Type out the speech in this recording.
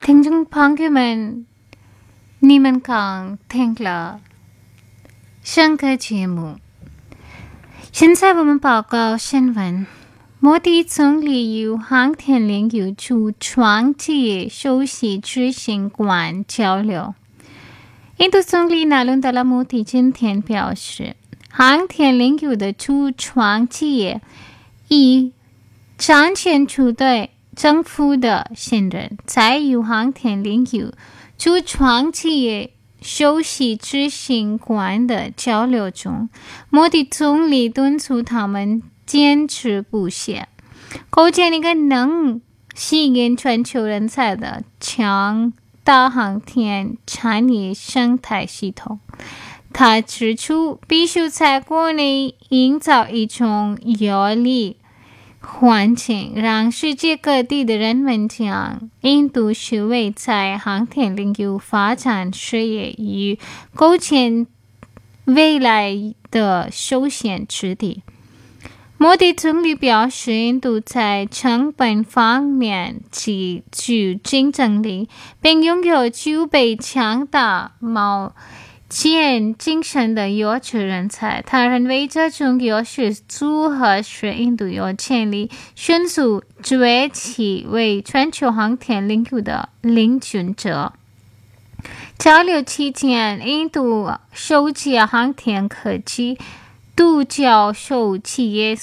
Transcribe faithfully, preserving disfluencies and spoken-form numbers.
听众朋友们，你们刚听了上个节目。现在我们报告新闻。摩迪总理与航天领域主创企业首席执行官交流。印度总理纳伦达拉摩迪今天表示，航天领域的主创企业已展现出对政府的信任。在与航天领域主创企业首席执行官的交流中，摩迪总理敦促他们坚持不懈，构建一个能吸引全球人才的强大航天产业生态系统。他指出，必须在国内营造一种有利环境，让世界各地的人们将印度视为在航天领域发展事业与构建未来的首选之地。摩迪总理表示，印度在成本方面极具竞争力，并拥有具备强大冒险精神的优质人才。他认为这种优势组合使印度有潜力迅速崛起为全球航天领域的领军者。交流期间，印度首届航天科技独角兽企业